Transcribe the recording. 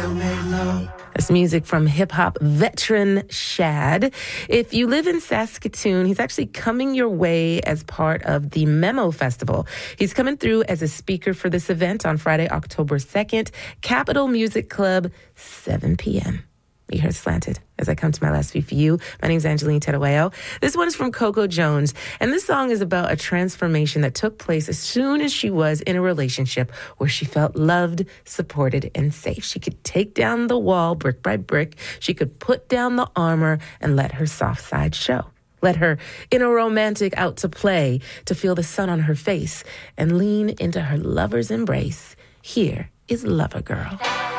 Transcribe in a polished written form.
That's music from hip-hop veteran Shad. If you live in Saskatoon, he's actually coming your way as part of the Memo Festival. He's coming through as a speaker for this event on Friday, October 2nd, Capitol Music Club, 7 p.m. You heard Slanted as I come to my last few for you. My name's Angeline Tedaweo. This one is from Coco Jones, and this song is about a transformation that took place as soon as she was in a relationship where she felt loved, supported, and safe. She could take down the wall brick by brick. She could put down the armor and let her soft side show. Let her inner romantic out to play, to feel the sun on her face and lean into her lover's embrace. Here is Lover Girl.